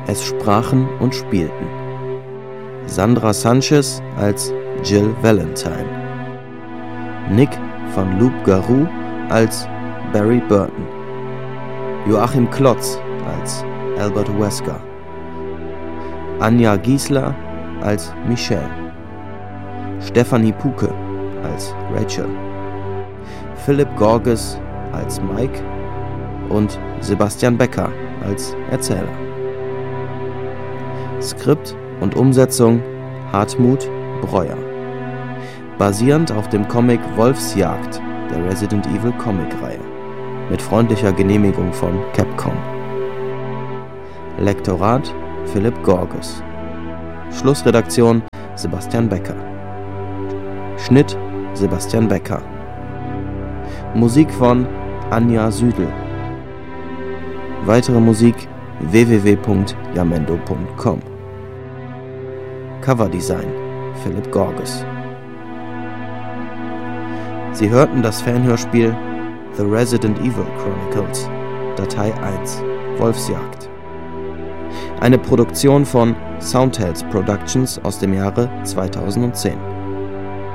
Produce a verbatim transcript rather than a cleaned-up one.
Es sprachen und spielten Sandra Sanchez als Jill Valentine, Nick van Loup-Garou als Barry Burton, Joachim Klotz als Albert Wesker, Anja Giesler als Michelle, Stefanie Puke als Rachel, Philipp Gorges als Mike und Sebastian Becker als Erzähler. Skript und Umsetzung Hartmut Breuer. Basierend auf dem Comic Wolfsjagd der Resident Evil Comic-Reihe. Mit freundlicher Genehmigung von Capcom. Lektorat Philipp Gorges. Schlussredaktion Sebastian Becker. Schnitt Sebastian Becker. Musik von Anja Südel. Weitere Musik w w w punkt jamendo punkt com. Coverdesign Philipp Gorges. Sie hörten das Fanhörspiel The Resident Evil Chronicles, Datei eins, Wolfsjagd. Eine Produktion von Soundtales Productions aus dem Jahre zweitausendzehn.